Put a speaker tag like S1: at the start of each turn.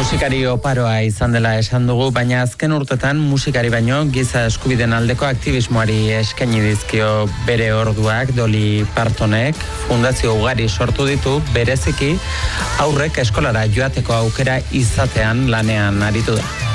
S1: Musikari oparoa izan dela esan dugu, baina azken urtetan musikari baino giza eskubideen aldeko aktivismoari eskaini dizkio bere orduak. Dolly Partonek fundazio ugari sortu ditu, bereziki aurrek eskolara joateko aukera izatean lanean aritu da.